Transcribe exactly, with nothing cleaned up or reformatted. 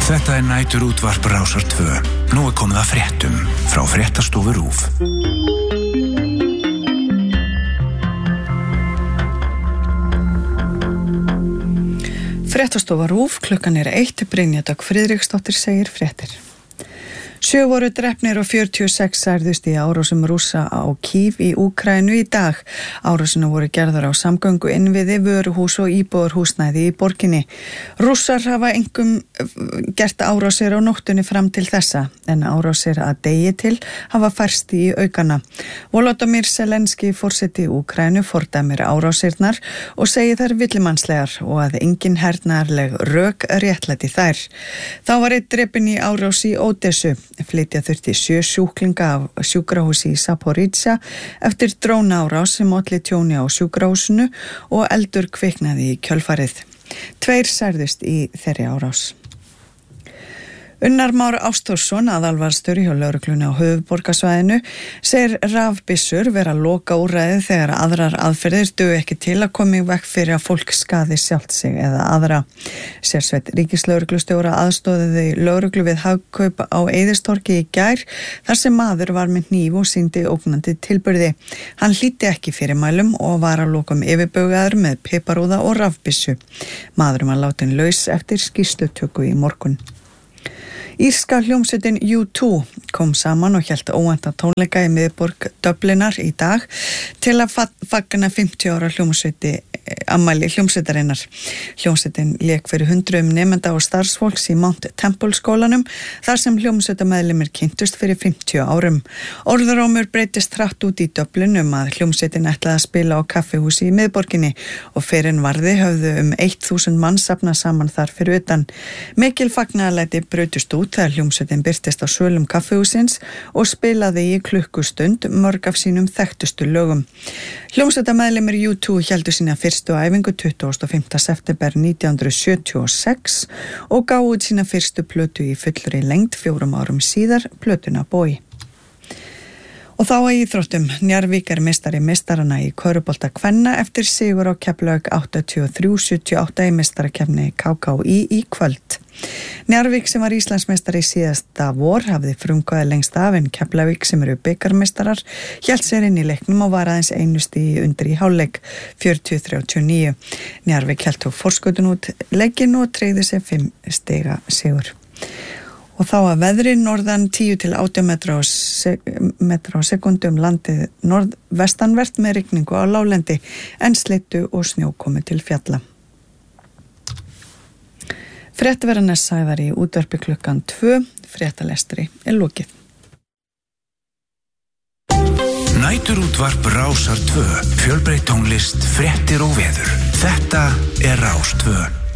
Þetta er næturútvarp Rásar tvö. Nú er komið að fréttum frá fréttastofu RÚV. Fréttastofa RÚV, klukkan er eitt, Brynja Dögg Friðriksdóttir segir fréttir. Sjö voru drepnir og fjörutíu og sex særðust í árásum Rússa á Kív í Úkraínu í dag. Árásina voru gerðar á samgöngu innviði, vöruhús og íbúðarhúsnæði í borginni. Rússar hafa einkum gert árásir á nóttunni fram til þessa, en árásir að degi til hafa færst í aukana. Volodymyr Zelenski, forseti Úkraínu, fordæmir árásirnar og segir þær villimannslegar og að engin hernaðarleg rök réttlæti þær. Þá var einn drepinn í árás í Ódessu. Flytja þurfti sjö sjúklinga af sjúkrahúsi í Zaporizhzhia eftir drónaárás sem olli tjóni á sjúkrahúsinu og eldur kviknaði í kjölfarið. Tveir særðust í þeirri árás. Unnar Már Ástórsson, aðalvarðstjóri hjá lögreglunni á höfuðborgarsvæðinu, segir rafbyssur vera loka úrræði þegar aðrar aðferðir duga ekki til að koma í veg fyrir að fólk skaði sjálft sig eða aðra. Sérsveit ríkislögreglustjóra aðstóðiði lögreglu við Hagkaup á Eiðistorgi í gær þar sem maður var með hníf og sýndi ógnandi tilburði. Hann hlýddi ekki fyrirmælum og var að lokum yfirbaugaður með piparúða og rafbyssu. Maðurinn var látin laus eftir skýrslutöku í morgun. Írska hljómsveitin U tvö kom saman og hélt óvænta tónleika í miðborg Dublinar í dag til að fagna fimmtíu ára hljómsveiti afmæli hljómsveitarinnar. Hljómsveitin lék fyrir hundruðum nemenda og starfsfólks í Mount Temple skólanum þar sem hljómsveitameðlimir kynntust fyrir fimmtíu árum. Orðrómur breytist hratt út í Dublin um að hljómsveitin ætlaði að spila á kaffihúsi í miðborginni og fyrren varði höfðu um þúsund manns safnað saman þar fyrir utan. Mikil fagnaðarlæti brutust út þegar hljómsveitin birtist á svölum kaffihúsins og spilaði í klukkustund mörg af sínum þekktustu lögum. Hljómsveitameðlimir U tvö héldu sína fyrstu æfingu tuttugasta og fimmta september nítján hundruð sjötíu og sex og gáfu út sína fyrstu plötu í fullri lengd fjórum árum síðar, plötuna Boy. Og þá að íþróttum, Njarðvík er meistari meistaranna í körfubolta kvenna eftir sigur á Keflavík áttatíu og þrjú sjötíu og átta í meistarakeppni K K í í kvöld. Njarðvík sem var Íslandsmeistari síðasta vor hafði frumkvæði lengst af en Keflavík sem eru bikarmeistarar hélt sér inn í leiknum og var aðeins einu stigi undir í hálfleik fjörutíu þrjátíu og níu. Njarðvík hélt tók forskotun út leikinn og tryggði sér fimm stiga sigur. Og þá að veðri norðan tíu til átján metra á, sek- metra á sekundu um landið norðvestanvert með rigningu á láglendi en slittu og snjó komi til fjalla. Fréttaverðarnes sagðar í útvarpi klukkan tvö, fréttalestri er lokið. Næturútvarp Rásar tvö, fjölbreytt tónlist, fréttir og veður. Þetta er Rás tvö.